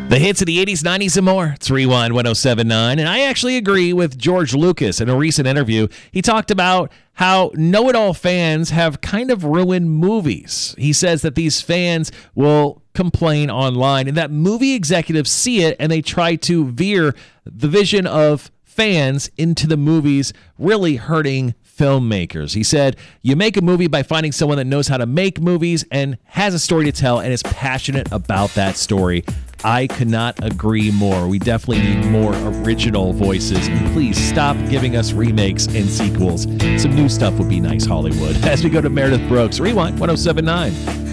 The hits of the 80s, 90s, and more. It's Rewind 1079. And I actually agree with George Lucas in a recent interview. He talked about how know-it-all fans have kind of ruined movies. He says that these fans will complain online and that movie executives see it and they try to veer the vision of fans into the movies, really hurting filmmakers. He said, you make a movie by finding someone that knows how to make movies and has a story to tell and is passionate about that story. I could not agree more. We definitely need more original voices. And please stop giving us remakes and sequels. Some new stuff would be nice, Hollywood. As we go to Meredith Brooks, Rewind 1079.